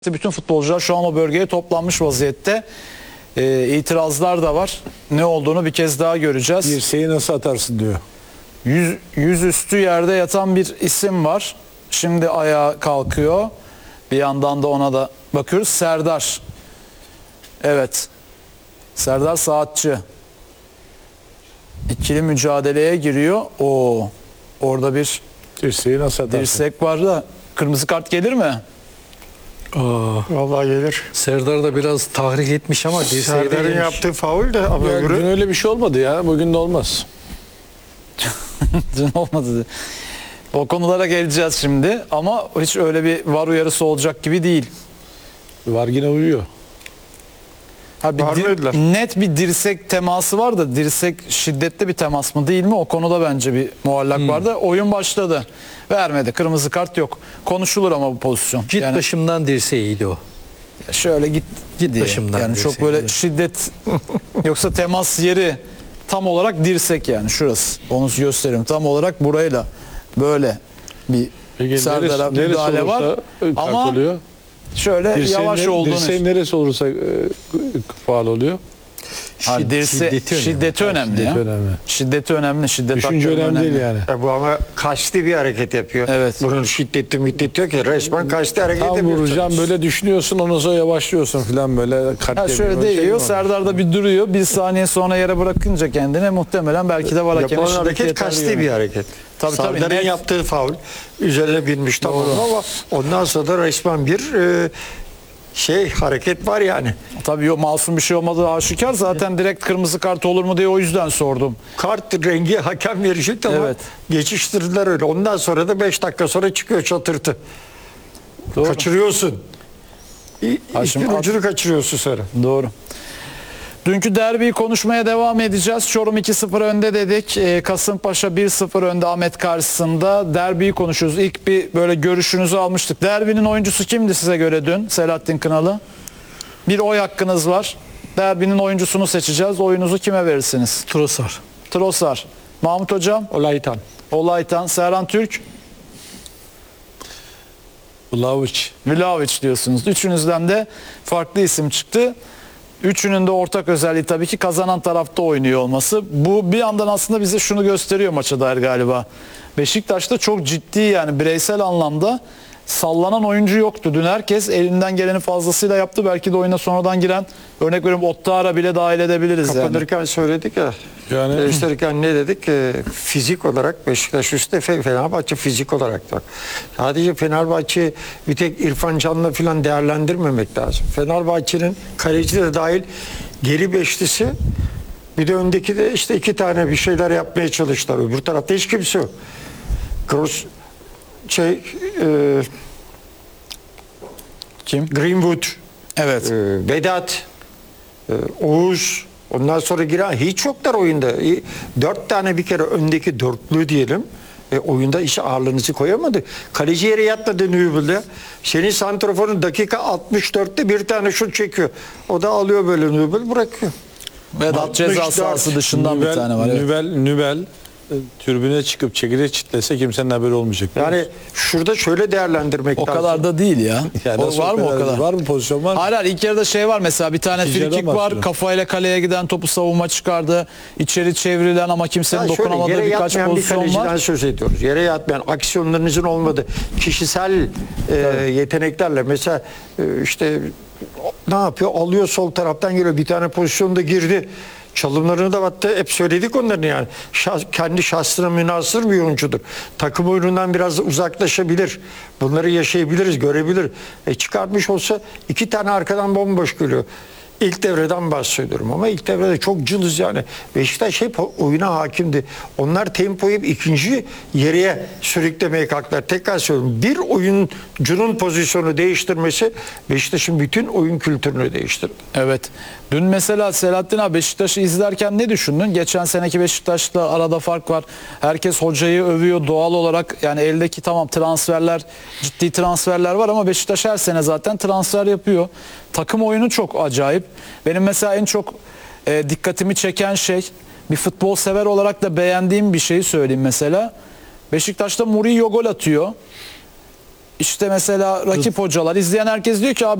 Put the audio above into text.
Bütün futbolcular şu an o bölgeye toplanmış vaziyette. İtirazlar da var. Ne olduğunu bir kez daha göreceğiz. Dirseği nasıl atarsın diyor. Yüzüstü yerde yatan bir isim var. Şimdi ayağa kalkıyor. Bir yandan da ona da bakıyoruz. Serdar. Evet. Serdar Saatçı. İkili mücadeleye giriyor. Orada bir Dirseği nasıl atarsın? dirsek var da kırmızı kart gelir mi? Vallahi gelir. Serdar da biraz tahrik etmiş ama dirseği de Serdar'ın yemiş. yaptığı faul de ama Ya, öbürü dün öyle bir şey olmadı ya. Bugün de olmaz. Dün olmadı. O konulara geleceğiz şimdi ama hiç öyle bir var uyarısı olacak gibi değil. Var yine uyuyor. Bir Var mıydılar? net bir dirsek teması var da dirsek şiddetli bir temas mı değil mi? O konuda bence bir muallak vardı. Oyun başladı. Vermedi. Kırmızı kart yok. Konuşulur ama bu pozisyon. Git Yani başımdan dirseğiydi o. şöyle git diye. başımdan Yani çok dirseği. böyle şiddet yoksa temas yeri tam olarak dirsek yani şurası. Onu göstereyim. Tam olarak burayla böyle bir Peki Serdar'a neresi müdahale var. olursa kart Ama oluyor. şöyle yavaş olduğunu. Dirseğin neresi olursa faul oluyor. Şiddeti önemli ya. Şiddeti önemli. Şiddeti önemli. Şiddet Düşünce hakikaten önemli değil yani. bu ama kaçtı bir hareket yapıyor. Evet. Bunun şiddeti yok ki resmen kaçtı hareket Tam yapıyor. vuracağım böyle düşünüyorsun ondan sonra yavaşlıyorsun falan böyle. Ha şöyle değiyor. Serdar da bir duruyor. Bir saniye sonra yere bırakınca kendine muhtemelen belki de var hakemin Yapılan hareket şiddeti kasti yeterli bir yani. hareket. Tabii, Serdar'ın net. yaptığı faul üzerine binmiş tamam ama ondan sonra da resmen bir hareket var yani. Tabii yok, masum bir şey olmadığı aşikar. Zaten direkt kırmızı kart olur mu diye o yüzden sordum. Kart rengi hakem verecek ama Evet. geçiştirdiler öyle. Ondan sonra da 5 dakika sonra çıkıyor çatırtı. Doğru. Kaçırıyorsun. Ha, İşin şimdi ucunu kaçırıyorsun sonra. Doğru. Dünkü derbiyi konuşmaya devam edeceğiz. Çorum 2-0 önde dedik. Kasımpaşa 1-0 önde Ahmet karşısında. Derbiyi konuşuyoruz. İlk bir böyle görüşünüzü almıştık. Derbinin oyuncusu kimdi size göre dün? Selahattin Kınalı. Bir oy hakkınız var. Derbinin oyuncusunu seçeceğiz. Oyunuzu kime verirsiniz? Trossard. Trossard. Mahmut Hocam? Olaytan. Olaytan. Serhan Türk? Vlahovic. Vlahovic diyorsunuz. Üçünüzden de farklı isim çıktı. Üçünün de ortak özelliği tabii ki kazanan tarafta oynuyor olması. Bu bir yandan aslında bize şunu gösteriyor maça dair galiba. Beşiktaş'ta çok ciddi yani bireysel anlamda sallanan oyuncu yoktu. Dün herkes elinden geleni fazlasıyla yaptı. Belki de oyuna sonradan giren, örnek veriyorum, Ottara bile dahil edebiliriz yani. Kapanırken söyledik ya. Yani- Değiştirirken ne dedik? Fizik olarak Beşiktaş üstte Fenerbahçe fizik olarak da. Sadece Fenerbahçe bir tek İrfan Can'la falan değerlendirmemek lazım. Fenerbahçe'nin kaleci de dahil geri beşlisi bir de öndeki de işte 2 tane bir şeyler yapmaya çalıştılar. Öbür tarafta hiç kimse yok. Kroos Kim? Greenwood, Evet. Vedat, Oğuz, ondan sonra giren hiç yoklar oyunda. 4 tane bir kere öndeki dörtlü diyelim. Oyunda hiç ağırlığınızı koyamadı. Kaleci yere yatmadı Nübel'de. Senin santraforun dakika 64'te bir tane şut çekiyor. O da alıyor böyle Nübel bırakıyor. Vedat ceza 64. sahası dışından bir tane var. Evet. Nübel türbüne çıkıp çekirdek çitlese kimsenin haberi olmayacak. Yani şurada şöyle değerlendirmek O lazım. kadar da değil ya. Yani nasıl var mı o kadar? Var mı pozisyon var mı? Hayır, ilk yarıda şey var mesela, bir tane İkinci yarıdan frikik var, bahsediyorum. kafayla kaleye giden topu savunma çıkardı, içeri çevrilen ama kimsenin Ya şöyle, dokunamadığı yere birkaç yatmayan bir pozisyon kaleciden var. söz ediyoruz. Yere yatmayan, aksiyonlarınızın olmadığı kişisel yeteneklerle mesela işte ne yapıyor? Alıyor sol taraftan geliyor. Bir tane pozisyonda girdi. Çalımlarını da battı. Hep söyledik onların yani. Kendi şahsına münhasır bir oyuncudur. Takım oyunundan biraz uzaklaşabilir. Bunları yaşayabiliriz, görebilir. Çıkartmış olsa 2 tane arkadan bomboş geliyor. İlk devreden bahsediyorum ama ilk devrede çok cılız yani. Beşiktaş hep oyuna hakimdi. Onlar tempoyu hep ikinci yere sürüklemeye kalktılar. Tekrar söylüyorum. Bir oyuncunun pozisyonu değiştirmesi Beşiktaş'ın bütün oyun kültürünü değiştirdi. Evet. Dün mesela Selahattin abi, Beşiktaş'ı izlerken ne düşündün? Geçen seneki Beşiktaş'la arada fark var. Herkes hocayı övüyor doğal olarak. Yani eldeki tamam transferler, ciddi transferler var ama Beşiktaş her sene zaten transfer yapıyor. Takım oyunu çok acayip. Benim mesela en çok dikkatimi çeken şey, bir futbol sever olarak da beğendiğim bir şeyi söyleyeyim mesela. Beşiktaş'ta Murillo gol atıyor. işte mesela rakip hocalar, izleyen herkes diyor ki abi